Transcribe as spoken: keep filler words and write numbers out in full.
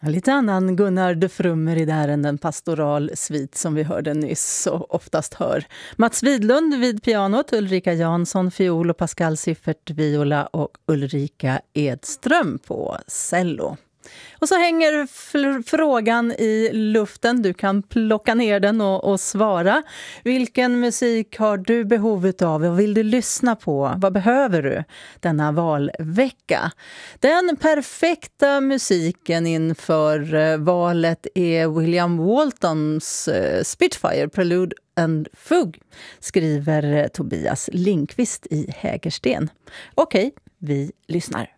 Lite annan Gunnar de Frummer i där än den pastoral svit som vi hörde nyss och oftast hör. Mats Widlund vid pianot, Ulrika Jansson fiol och Pascal Siffert viola och Ulrika Edström på cello. Och så hänger f- frågan i luften. Du kan plocka ner den och, och svara. Vilken musik har du behov av? Vad vill du lyssna på? Vad behöver du denna valvecka? Den perfekta musiken inför eh, valet är William Waltons eh, Spitfire, Prelude and Fugue, skriver eh, Tobias Linkvist i Hägersten. Okej, vi lyssnar.